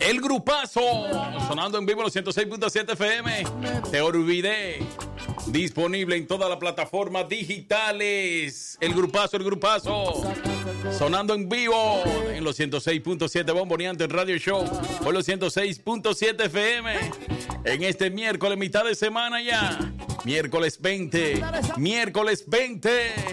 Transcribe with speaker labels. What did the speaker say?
Speaker 1: El grupazo, sonando en vivo en los 106.7 FM. Te olvidé. Disponible en todas las plataformas digitales. El grupazo, sonando en vivo en los 106.7 Bomboneante en Radio Show por los 106.7 FM. En este miércoles, mitad de semana ya. Miércoles 20.